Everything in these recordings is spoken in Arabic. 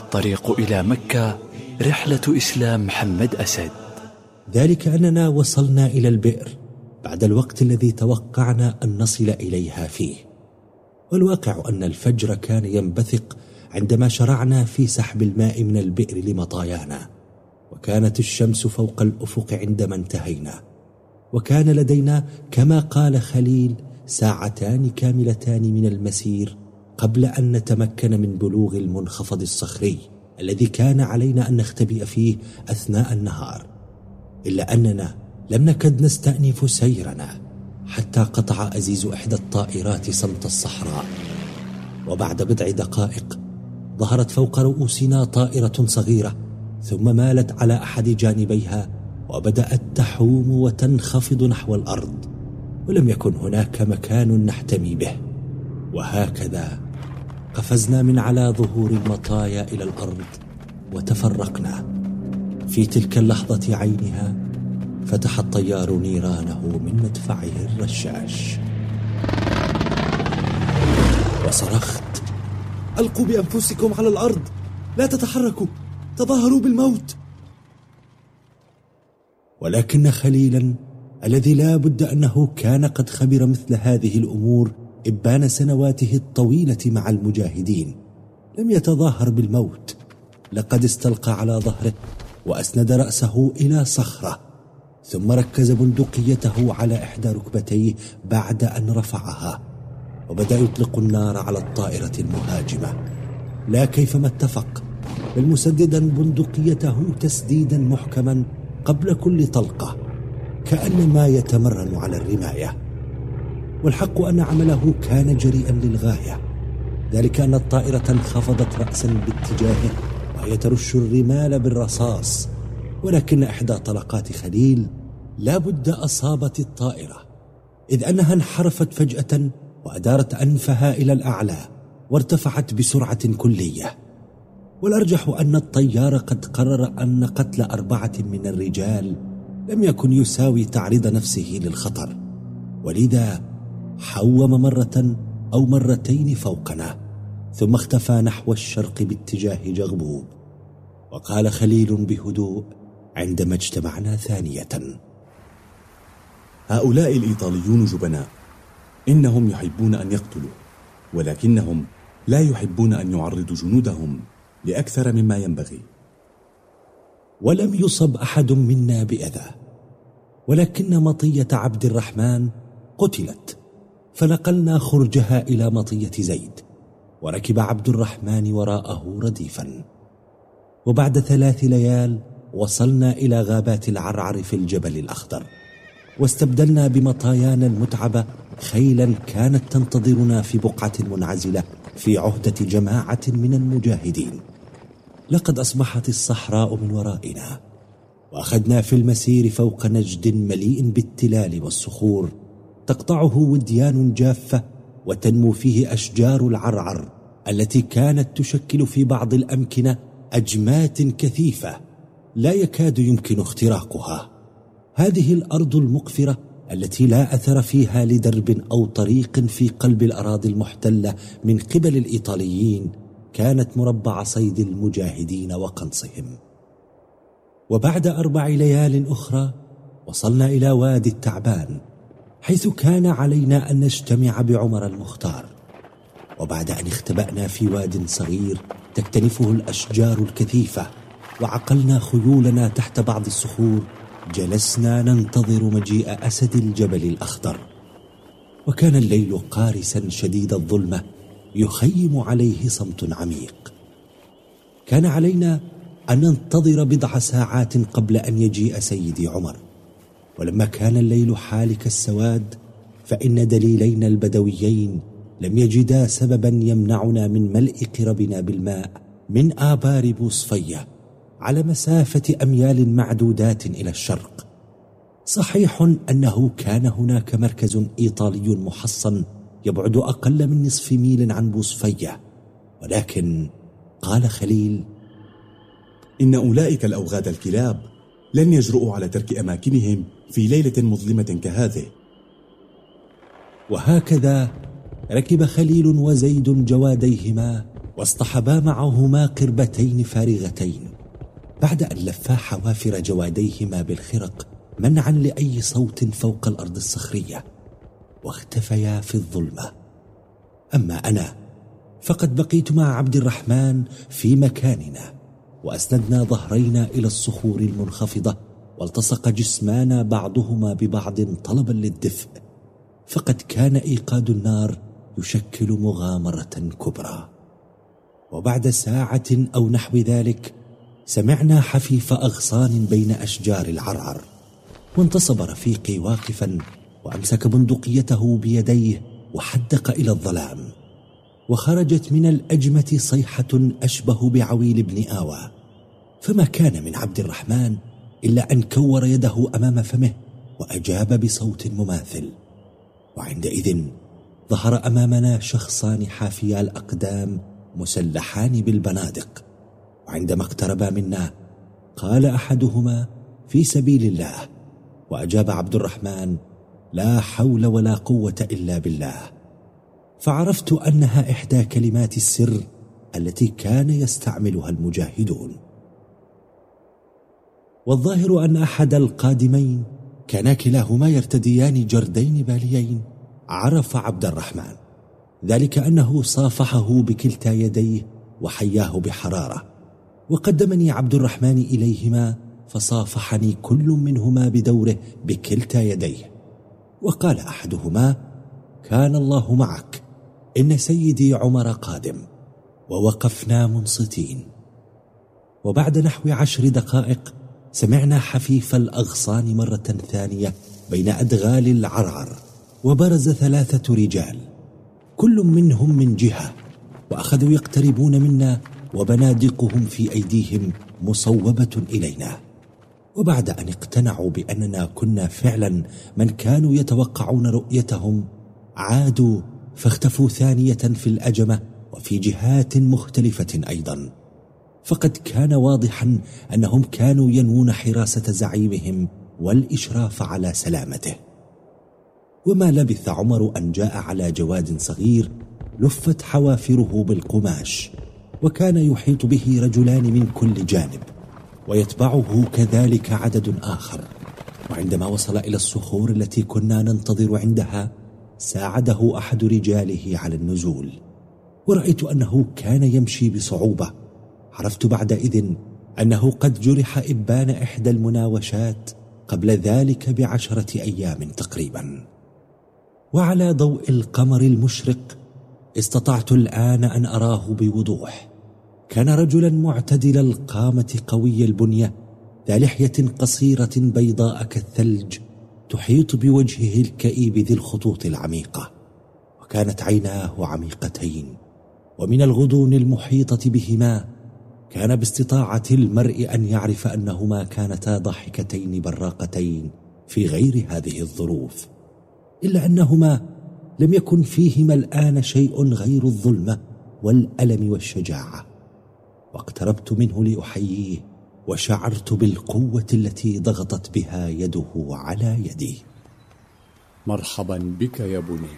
الطريق إلى مكة رحلة إسلام محمد أسد. ذلك أننا وصلنا إلى البئر بعد الوقت الذي توقعنا أن نصل إليها فيه، والواقع أن الفجر كان ينبثق عندما شرعنا في سحب الماء من البئر لمطايانا، وكانت الشمس فوق الأفق عندما انتهينا، وكان لدينا كما قال خليل 2 ساعات كاملتان من المسير قبل أن نتمكن من بلوغ المنخفض الصخري الذي كان علينا أن نختبئ فيه أثناء النهار. إلا أننا لم نكد نستأنف سيرنا حتى قطع أزيز إحدى الطائرات صمت الصحراء، وبعد بضع دقائق ظهرت فوق رؤوسنا طائرة صغيرة، ثم مالت على أحد جانبيها وبدأت تحوم وتنخفض نحو الأرض، ولم يكن هناك مكان نحتمي به. وهكذا قفزنا من على ظهور المطايا إلى الأرض وتفرقنا. في تلك اللحظة عينها فتح الطيار نيرانه من مدفعه الرشاش، وصرخت: ألقوا بأنفسكم على الأرض، لا تتحركوا، تظاهروا بالموت. ولكن خليلا الذي لا بد أنه كان قد خبر مثل هذه الأمور إبان سنواته الطويلة مع المجاهدين لم يتظاهر بالموت، لقد استلقى على ظهره وأسند رأسه إلى صخرة، ثم ركز بندقيته على إحدى ركبتيه بعد أن رفعها، وبدأ يطلق النار على الطائرة المهاجمة، لا كيفما اتفق، بل مسددا بندقيته تسديدا محكما قبل كل طلقة كأنما يتمرن على الرماية. والحق أن عمله كان جريئا للغاية، ذلك أن الطائرة انخفضت رأسا باتجاهه وهي ترش الرمال بالرصاص، ولكن إحدى طلقات خليل لا بد أصابت الطائرة، إذ أنها انحرفت فجأة وأدارت أنفها إلى الأعلى وارتفعت بسرعة كلية. والأرجح أن الطيار قد قرر أن قتل 4 من الرجال لم يكن يساوي تعريض نفسه للخطر، ولذا حوم مرة أو مرتين فوقنا، ثم اختفى نحو الشرق باتجاه جغبوب. وقال خليل بهدوء عندما اجتمعنا ثانية: هؤلاء الإيطاليون جبناء، إنهم يحبون أن يقتلوا، ولكنهم لا يحبون أن يعرضوا جنودهم لأكثر مما ينبغي. ولم يصب أحد منا بأذى، ولكن مطية عبد الرحمن قتلت، فنقلنا خرجها إلى مطية زيد، وركب عبد الرحمن وراءه رديفا. وبعد 3 ليال وصلنا إلى غابات العرعر في الجبل الأخضر، واستبدلنا بمطايانا المتعبة خيلا كانت تنتظرنا في بقعة منعزلة في عهدة جماعة من المجاهدين. لقد أصبحت الصحراء من ورائنا، وأخذنا في المسير فوق نجد مليء بالتلال والصخور تقطعه وديان جافة وتنمو فيه أشجار العرعر التي كانت تشكل في بعض الأمكنة أجمات كثيفة لا يكاد يمكن اختراقها. هذه الأرض المقفرة التي لا أثر فيها لدرب أو طريق في قلب الأراضي المحتلة من قبل الإيطاليين كانت مربع صيد المجاهدين وقنصهم. وبعد 4 ليال أخرى وصلنا إلى وادي التعبان، حيث كان علينا أن نجتمع بعمر المختار. وبعد أن اختبأنا في واد صغير تكتنفه الأشجار الكثيفة وعقلنا خيولنا تحت بعض الصخور، جلسنا ننتظر مجيء أسد الجبل الأخضر. وكان الليل قارسا شديد الظلمة يخيم عليه صمت عميق. كان علينا أن ننتظر بضع ساعات قبل أن يجيء سيدي عمر. ولما كان الليل حالك السواد فإن دليلين البدويين لم يجدا سببا يمنعنا من ملء قربنا بالماء من آبار بوصفية على مسافة أميال معدودات إلى الشرق. صحيح أنه كان هناك مركز إيطالي محصن يبعد أقل من نصف ميل عن بوصفية، ولكن قال خليل: إن أولئك الأوغاد الكلاب لن يجرؤوا على ترك أماكنهم في ليلة مظلمة كهذه. وهكذا ركب خليل وزيد جواديهما واصطحبا معهما قربتين فارغتين، بعد أن لفا حوافر جواديهما بالخرق منعا لأي صوت فوق الأرض الصخرية، واختفيا في الظلمة. أما أنا فقد بقيت مع عبد الرحمن في مكاننا، وأسندنا ظهرينا إلى الصخور المنخفضة، والتصق جسمانا بعضهما ببعض طلبا للدفء، فقد كان إيقاد النار يشكل مغامرة كبرى. وبعد ساعة أو نحو ذلك سمعنا حفيف أغصان بين أشجار العرعر، وانتصب رفيقي واقفا وأمسك بندقيته بيديه وحدق إلى الظلام، وخرجت من الأجمة صيحة أشبه بعويل ابن آوى، فما كان من عبد الرحمن إلا أن كور يده أمام فمه وأجاب بصوت مماثل. وعندئذ ظهر أمامنا شخصان حافيا الأقدام مسلحان بالبنادق، وعندما اقتربا منا قال أحدهما: في سبيل الله، وأجاب عبد الرحمن: لا حول ولا قوة إلا بالله. فعرفت أنها إحدى كلمات السر التي كان يستعملها المجاهدون. والظاهر أن أحد القادمين كانا كلاهما يرتديان جردين باليين، عرف عبد الرحمن ذلك أنه صافحه بكلتا يديه وحياه بحرارة، وقدمني عبد الرحمن إليهما فصافحني كل منهما بدوره بكلتا يديه، وقال أحدهما: كان الله معك، إن سيدي عمر قادم. ووقفنا منصتين. وبعد نحو 10 دقائق سمعنا حفيف الأغصان مرة ثانية بين أدغال العرعر، وبرز 3 رجال كل منهم من جهة، وأخذوا يقتربون منا وبنادقهم في أيديهم مصوبة إلينا. وبعد أن اقتنعوا بأننا كنا فعلا من كانوا يتوقعون رؤيتهم، عادوا فاختفوا ثانية في الأجمة وفي جهات مختلفة أيضا، فقد كان واضحا أنهم كانوا ينوون حراسة زعيمهم والإشراف على سلامته. وما لبث عمر أن جاء على جواد صغير لفت حوافره بالقماش، وكان يحيط به رجلان من كل جانب، ويتبعه كذلك عدد آخر. وعندما وصل إلى الصخور التي كنا ننتظر عندها ساعده أحد رجاله على النزول، ورأيت أنه كان يمشي بصعوبة. عرفت بعدئذ أنه قد جرح إبان إحدى المناوشات قبل ذلك ب10 أيام تقريبا. وعلى ضوء القمر المشرق استطعت الآن أن أراه بوضوح. كان رجلا معتدل القامة قوي البنية، ذا لحية قصيرة بيضاء كالثلج تحيط بوجهه الكئيب ذي الخطوط العميقة، وكانت عيناه عميقتين، ومن الغضون المحيطة بهما كان باستطاعة المرء أن يعرف أنهما كانتا ضاحكتين براقتين في غير هذه الظروف، إلا أنهما لم يكن فيهما الآن شيء غير الظلمة والألم والشجاعة. واقتربت منه لأحييه، وشعرت بالقوة التي ضغطت بها يده على يدي. مرحبا بك يا بني.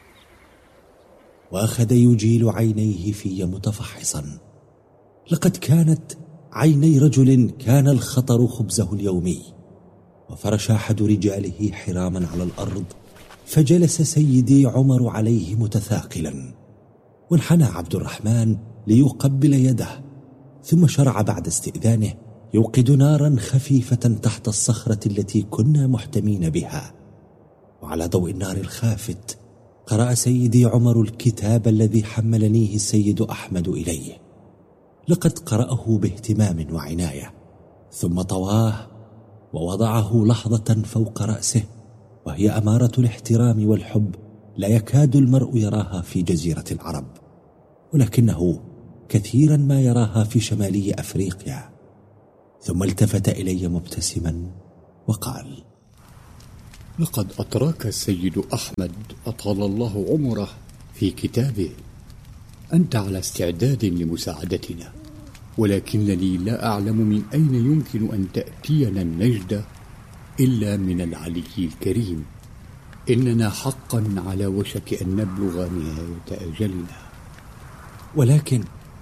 وأخذ يجيل عينيه في متفحصا. لقد كانت عيني رجل كان الخطر خبزه اليومي. وفرش أحد رجاله حراما على الأرض، فجلس سيدي عمر عليه متثاقلا، وانحنى عبد الرحمن ليقبل يده، ثم شرع بعد استئذانه يوقد نارا خفيفة تحت الصخرة التي كنا محتمين بها. وعلى ضوء النار الخافت قرأ سيدي عمر الكتاب الذي حملنيه السيد أحمد إليه. لقد قرأه باهتمام وعناية، ثم طواه ووضعه لحظة فوق رأسه، وهي أمارة الاحترام والحب لا يكاد المرء يراها في جزيرة العرب، ولكنه كثيرا ما يراها في شمالي أفريقيا. ثم التفت إلي مبتسما وقال: لقد أتراك السيد أحمد أطال الله عمره في كتابه. أنت على استعداد لمساعدتنا، ولكنني لا أعلم من أين يمكن أن تأتينا النجدة إلا من العلي الكريم. إننا حقا على وشك أن نبلغ نهاية أجلنا. ولكن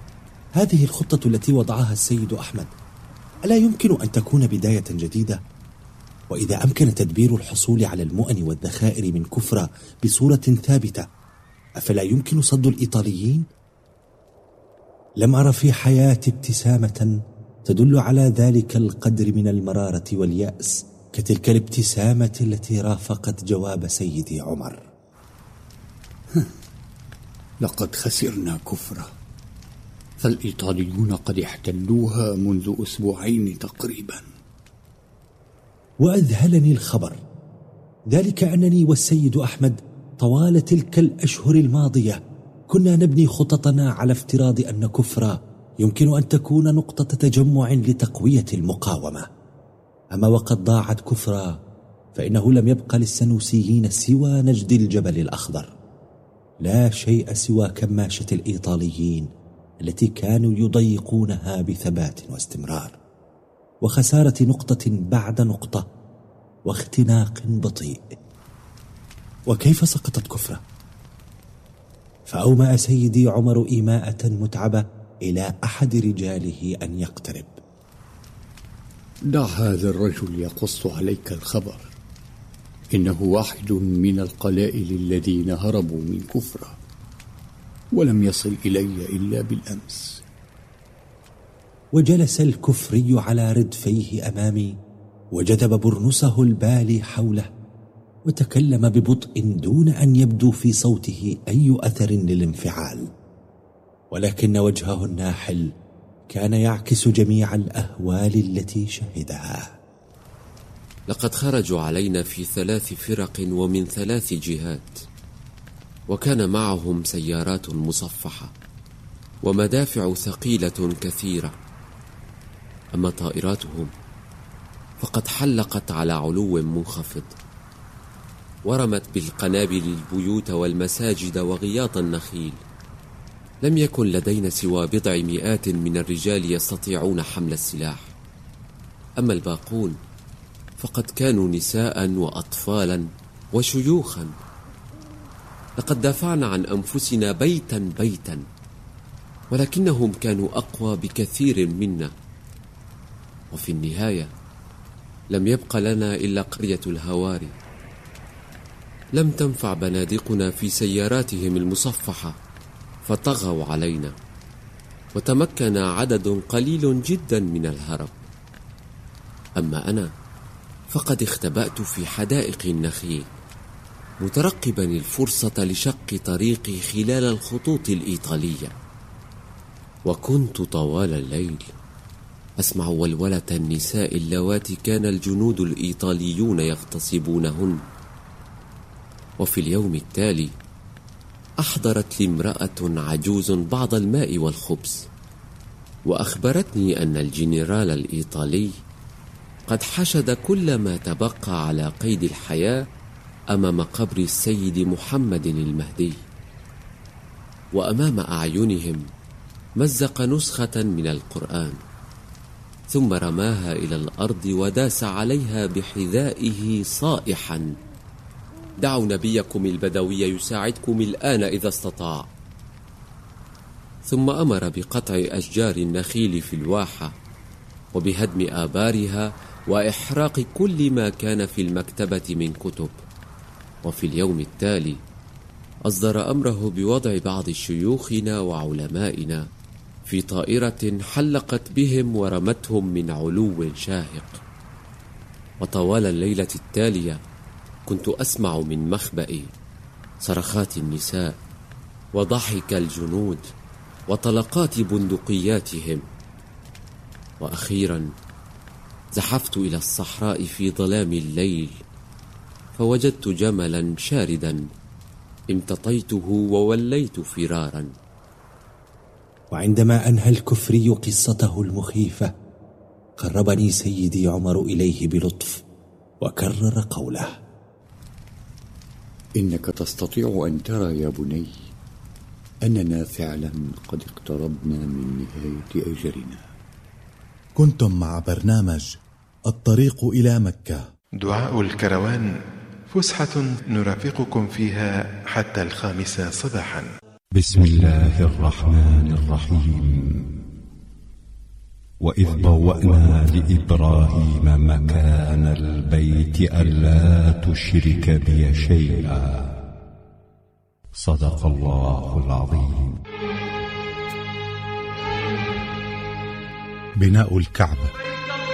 هذه الخطة التي وضعها السيد أحمد ألا يمكن أن تكون بداية جديدة؟ وإذا أمكن تدبير الحصول على المؤن والذخائر من كفرة بصورة ثابتة، أفلا يمكن صد الإيطاليين؟ لم أرى في حياتي ابتسامة تدل على ذلك القدر من المرارة واليأس كتلك الابتسامة التي رافقت جواب سيدي عمر. لقد خسرنا كفرة، فالإيطاليون قد احتلوها منذ أسبوعين تقريبا. وأذهلني الخبر ذلك أنني والسيد أحمد طوال تلك الأشهر الماضية كنا نبني خططنا على افتراض أن كفرة يمكن أن تكون نقطة تجمع لتقوية المقاومة. أما وقد ضاعت كفرة فإنه لم يبق للسنوسيين سوى نجد الجبل الأخضر، لا شيء سوى كماشة الإيطاليين التي كانوا يضيقونها بثبات واستمرار، وخسارة نقطة بعد نقطة، واختناق بطيء. وكيف سقطت كفرة؟ فأومأ سيدي عمر إيماءة متعبة إلى أحد رجاله أن يقترب. دع هذا الرجل يقص عليك الخبر، إنه واحد من القلائل الذين هربوا من كفرة، ولم يصل إلي إلا بالأمس. وجلس الكفري على ردفيه أمامي، وجذب برنسه البالي حوله، وتكلم ببطء دون أن يبدو في صوته أي أثر للانفعال، ولكن وجهه الناحل كان يعكس جميع الأهوال التي شهدها. لقد خرجوا علينا في 3 فرق ومن 3 جهات، وكان معهم سيارات مصفحة ومدافع ثقيلة كثيرة. أما طائراتهم فقد حلقت على علو منخفض، ورمت بالقنابل البيوت والمساجد وغياط النخيل. لم يكن لدينا سوى بضع مئات من الرجال يستطيعون حمل السلاح، أما الباقون فقد كانوا نساء وأطفالا وشيوخا. لقد دافعنا عن أنفسنا بيتا بيتا، ولكنهم كانوا أقوى بكثير منا. وفي النهاية لم يبق لنا إلا قرية الهواري. لم تنفع بنادقنا في سياراتهم المصفحة، فطغوا علينا، وتمكن عدد قليل جدا من الهرب. أما أنا فقد اختبأت في حدائق النخيل، مترقبا الفرصة لشق طريقي خلال الخطوط الإيطالية. وكنت طوال الليل أسمع ولولة النساء اللواتي كان الجنود الإيطاليون يغتصبونهن. وفي اليوم التالي أحضرت لي امرأة عجوز بعض الماء والخبز، وأخبرتني أن الجنرال الإيطالي قد حشد كل ما تبقى على قيد الحياة أمام قبر السيد محمد المهدي، وأمام أعينهم مزق نسخة من القرآن، ثم رماها إلى الأرض وداس عليها بحذائه صائحا: دعوا نبيكم البدوي يساعدكم الآن إذا استطاع. ثم أمر بقطع أشجار النخيل في الواحة، وبهدم آبارها، وإحراق كل ما كان في المكتبة من كتب. وفي اليوم التالي أصدر أمره بوضع بعض شيوخنا وعلمائنا في طائرة حلقت بهم ورمتهم من علو شاهق. وطوال الليلة التالية كنت أسمع من مخبئي صرخات النساء وضحك الجنود وطلقات بندقياتهم. وأخيرا زحفت إلى الصحراء في ظلام الليل، فوجدت جملا شاردا امتطيته ووليت فرارا. وعندما أنهى الكفري قصته المخيفة قربني سيدي عمر إليه بلطف وكرر قوله: إنك تستطيع أن ترى يا بني أننا فعلا قد اقتربنا من نهاية أجلنا. كنتم مع برنامج الطريق إلى مكة. دعاء الكروان، فسحة نرافقكم فيها حتى 5 صباحا. بسم الله الرحمن الرحيم. وإذ بوأنا لإبراهيم مكان البيت ألا تشرك بي شيئا. صدق الله العظيم. بناء الكعبة